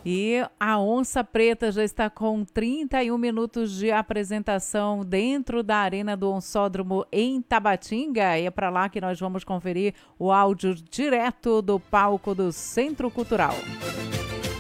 E a Onça Preta já está com 31 minutos de apresentação dentro da Arena do Onçódromo em Tabatinga. E é para lá que nós vamos conferir o áudio direto do palco do Centro Cultural.